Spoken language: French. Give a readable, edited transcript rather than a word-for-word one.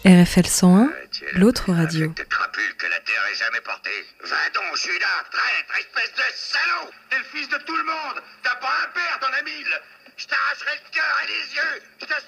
RFL 101, l'autre radio. De crapule que la terre ait jamais porté. Va donc, Judas, traître, espèce de salaud. T'es le fils de tout le monde. T'as pas un père, ton ami. Je t'arracherai le cœur et les yeux. Je te